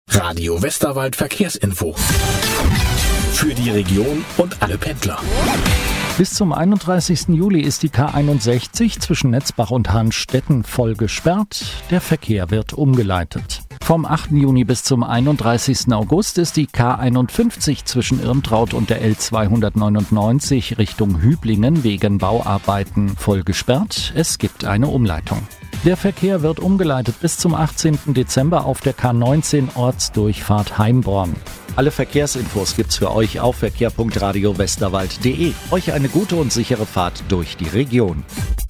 Radio Westerwald Verkehrsinfo. Für die Region und alle Pendler. Bis zum 31. Juli ist die K61 zwischen Netzbach und Hahnstetten voll gesperrt. Der Verkehr wird umgeleitet. Vom 8. Juni bis zum 31. August ist die K51 zwischen Irmtraut und der L299 Richtung Hüblingen wegen Bauarbeiten voll gesperrt. Es gibt eine Umleitung. Der Verkehr wird umgeleitet bis zum 18. Dezember auf der K19 Ortsdurchfahrt Heimborn. Alle Verkehrsinfos gibt's für euch auf verkehr.radiowesterwald.de. Euch eine gute und sichere Fahrt durch die Region.